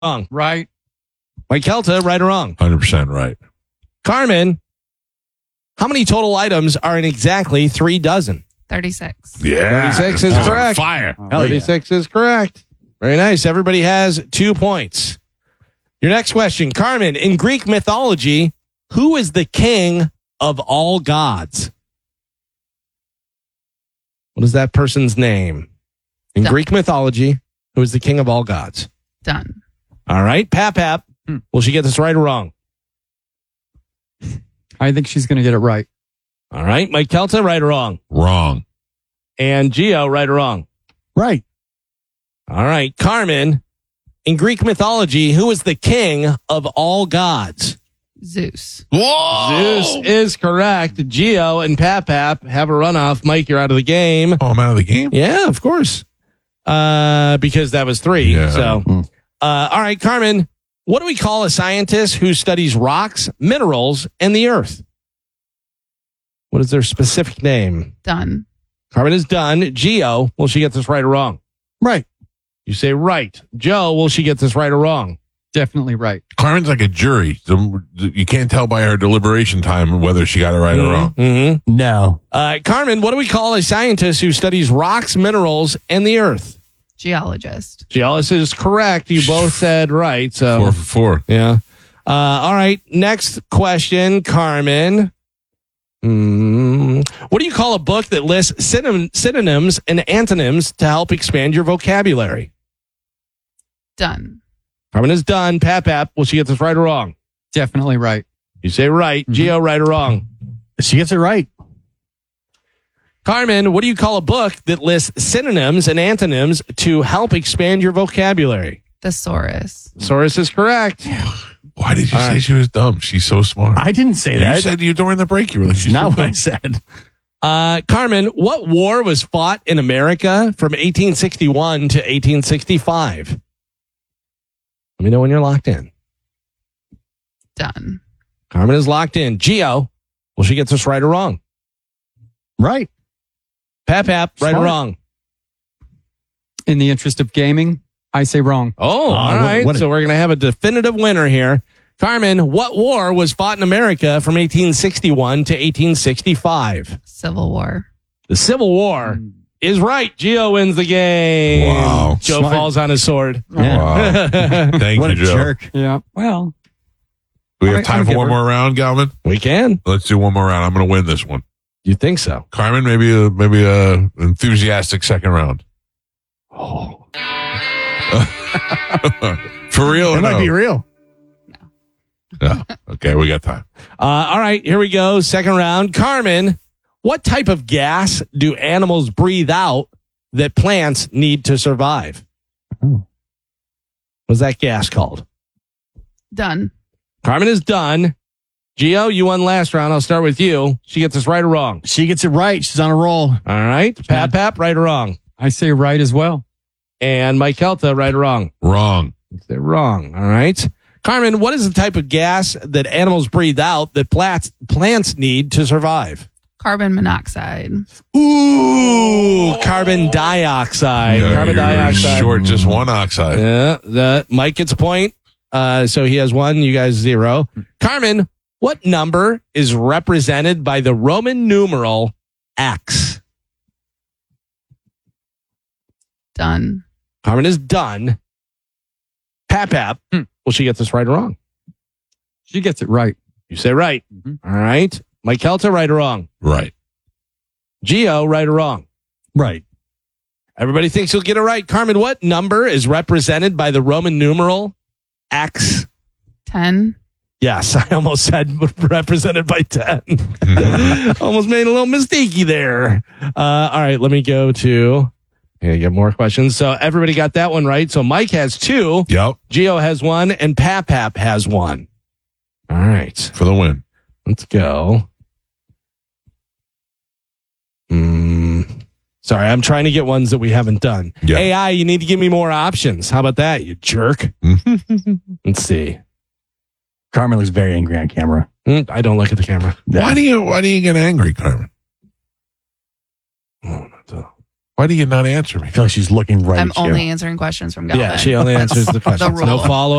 wrong? Right. Mike Kelta, right or wrong? 100% right. Carmen, how many total items are in exactly 3 dozen? 36. Yeah. 36 is correct. Fire. 36 is correct. Very nice. Everybody has 2 points. Your next question, Carmen, in Greek mythology, who is the king of all gods? What is that person's name? In Done. Greek mythology, who is the king of all gods? Done. All right. Pap. Will she get this right or wrong? I think she's going to get it right. All right. Mike Kelta, right or wrong? Wrong. And Gio, right or wrong? Right. All right. Carmen, in Greek mythology, who is the king of all gods? Zeus. Whoa! Zeus is correct. Gio and Pap have a runoff. Mike, you're out of the game. Oh, I'm out of the game? Yeah, of course. Because that was 3. Yeah. So, all right, Carmen, what do we call a scientist who studies rocks, minerals, and the earth? What is their specific name? Done. Carmen is done. Gio, will she get this right or wrong? Right. You say right. Joe, will she get this right or wrong? Definitely right. Carmen's like a jury. So you can't tell by her deliberation time whether she got it right or wrong. Mm-hmm. No. Carmen, what do we call a scientist who studies rocks, minerals, and the earth? Geologist. Geologist is correct. You both said right. So 4 for 4. yeah. All right. Next question, Carmen. What do you call a book that lists synonyms and antonyms to help expand your vocabulary? Done. Carmen is done. Pap, will she get this right or wrong? Definitely right. You say right. Gio, right or wrong? She gets it right. Carmen, what do you call a book that lists synonyms and antonyms to help expand your vocabulary? Thesaurus. Thesaurus is correct. Why did you say she was dumb? She's so smart. I didn't say that. You said you during the break. You were like, she's Not so what I dumb. said. Carmen, what war was fought in America from 1861 to 1865? Let me know when you're locked in. Done. Carmen is locked in. Gio, will she get this right or wrong? Right. Pap, right Smart. or wrong? In the interest of gaming, I say wrong. Oh, all right. So we're going to have a definitive winner here. Carmen, what war was fought in America from 1861 to 1865? Civil War. The Civil War is right. Gio wins the game. Wow. Joe Smart. falls on his sword. Wow. Thank What you, a Joe. jerk. Yeah. Well, Do we have I'm time for a one giver. more round, Galvin? We can. Let's do one more round. I'm going to win this one. You think so? Carmen, maybe a enthusiastic second round. Oh. For real? It or might no? be real. No. Okay, we got time. All right, here we go. Second round. Carmen, what type of gas do animals breathe out that plants need to survive? What's that gas called? Done. Carmen is done. Gio, you won last round. I'll start with you. She gets this right or wrong? She gets it right. She's on a roll. All right. Pap, right or wrong? I say right as well. And Mike Kelta, right or wrong? Wrong. They're wrong. All right. Carmen, what is the type of gas that animals breathe out that plants need to survive? Carbon monoxide. Ooh, carbon dioxide. Yeah, Carbon you're dioxide. short just one oxide. Yeah, Mike gets a point. So he has 1, you guys 0. Carmen, what number is represented by the Roman numeral X? Done. Carmen is done. Pap, will she get this right or wrong? She gets it right. You say right. All right. Mike Kelta, right or wrong? Right. Gio, right or wrong? Right. Everybody thinks you'll get it right. Carmen, what number is represented by the Roman numeral X? 10. Yes, I almost said represented by 10. Almost made a little mistakey there. All right, let me go to... Yeah, you have more questions. So everybody got that one right. So Mike has 2. Yep. Gio has 1. And Pap has 1. All right. For the win. Let's go. Sorry, I'm trying to get ones that we haven't done. Yeah. AI, you need to give me more options. How about that, you jerk? Let's see. Carmen looks very angry on camera. I don't look at the camera. Why do you get angry, Carmen? Oh, not the- Why do you not answer me? I feel like she's looking right I'm at you. only answering questions from Galvin. Yeah, she only answers the questions. rule. No follow